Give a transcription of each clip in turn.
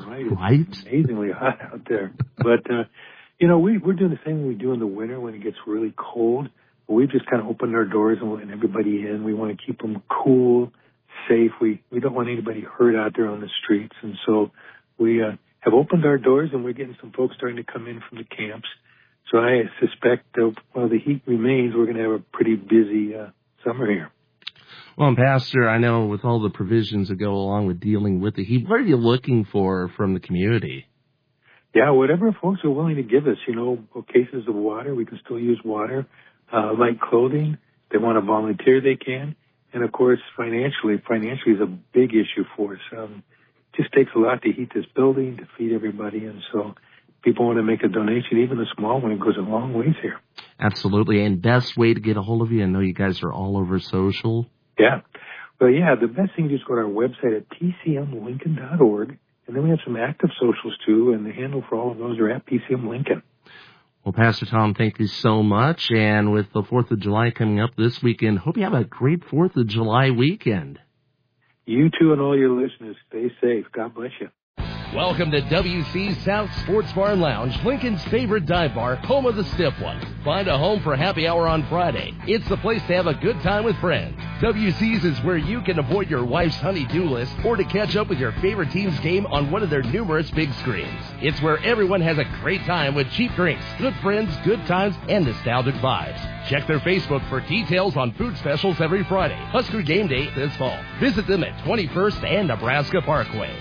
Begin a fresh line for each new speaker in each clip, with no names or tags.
Right.
Right?
It's amazingly hot out there. But, we're doing the same we do in the winter when it gets really cold. We've just kind of opened our doors and letting everybody in. We want to keep them cool, safe. We don't want anybody hurt out there on the streets. And so we have opened our doors, and we're getting some folks starting to come in from the camps. So I suspect while the heat remains, we're going to have a pretty busy summer here.
Well, and Pastor, I know with all the provisions that go along with dealing with the heat, what are you looking for from the community?
Yeah, whatever folks are willing to give us, cases of water, we can still use water, light clothing. If they want to volunteer, they can. And, of course, financially is a big issue for us. It just takes a lot to heat this building, to feed everybody. And so people want to make a donation, even a small one, it goes a long ways here.
Absolutely. And best way to get a hold of you? I know you guys are all over social.
Yeah. Well, the best thing is just go to our website at tcmlincoln.org. And then we have some active socials, too, and the handle for all of those are at PCM Lincoln.
Well, Pastor Tom, thank you so much. And with the 4th of July coming up this weekend, hope you have a great 4th of July weekend.
You, too, and all your listeners. Stay safe. God bless you.
Welcome to WC South Sports Bar and Lounge, Lincoln's favorite dive bar, home of the stiff ones. Find a home for happy hour on Friday. It's the place to have a good time with friends. WC's is where you can avoid your wife's honey-do list or to catch up with your favorite team's game on one of their numerous big screens. It's where everyone has a great time with cheap drinks, good friends, good times, and nostalgic vibes. Check their Facebook for details on food specials every Friday. Husker Game Day this fall. Visit them at 21st and Nebraska Parkway.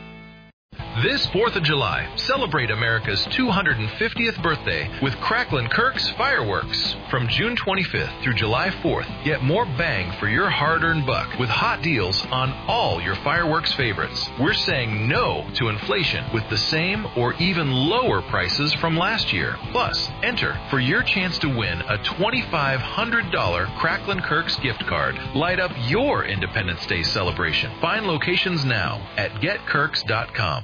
This 4th of July, celebrate America's 250th birthday with Cracklin' Kirk's fireworks. From June 25th through July 4th, get more bang for your hard-earned buck with hot deals on all your fireworks favorites. We're saying no to inflation with the same or even lower prices from last year. Plus, enter for your chance to win a $2,500 Cracklin' Kirk's gift card. Light up your Independence Day celebration. Find locations now at getkirks.com.